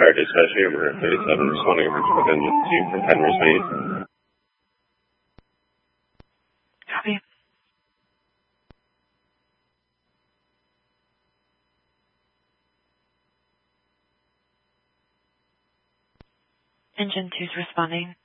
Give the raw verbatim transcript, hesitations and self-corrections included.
Fire Dispatch over at thirty-seven, responding over to within two from Penrose Main. Copy. Engine two's responding.